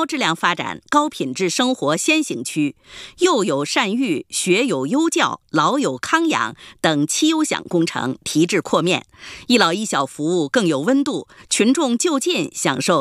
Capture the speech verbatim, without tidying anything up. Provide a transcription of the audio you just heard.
高质量发展高品质生活先行区，幼有善育，学有优教，老有康养等七优享工程提质扩面，一老一小服务更有温度，群众就近享受